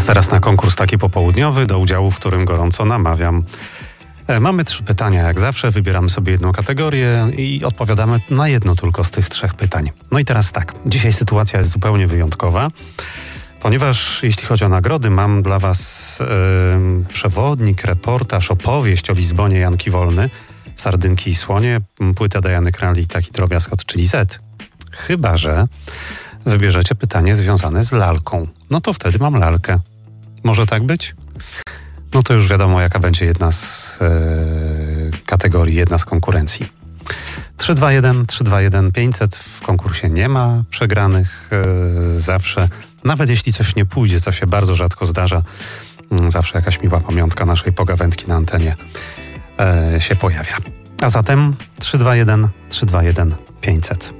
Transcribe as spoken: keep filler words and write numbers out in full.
teraz na konkurs taki popołudniowy, do udziału w którym gorąco namawiam. Mamy trzy pytania, jak zawsze. Wybieramy sobie jedną kategorię i odpowiadamy na jedno tylko z tych trzech pytań. No i teraz tak, dzisiaj sytuacja jest zupełnie wyjątkowa, ponieważ jeśli chodzi o nagrody, mam dla was yy, przewodnik, reportaż, opowieść o Lizbonie Janki Wolny, Sardynki i Słonie, płytę Diany Krall i taki drobiazg od Chili Z. Chyba że wybierzecie pytanie związane z lalką. No to wtedy mam lalkę. Może tak być? No to już wiadomo, jaka będzie jedna z e, kategorii, jedna z konkurencji. trzy dwa jeden, trzy dwa jeden, pięćset. W konkursie nie ma przegranych. E, zawsze, nawet jeśli coś nie pójdzie, co się bardzo rzadko zdarza, m, zawsze jakaś miła pamiątka naszej pogawędki na antenie e, się pojawia. A zatem trzy dwa jeden, trzy dwa jeden, pięćset.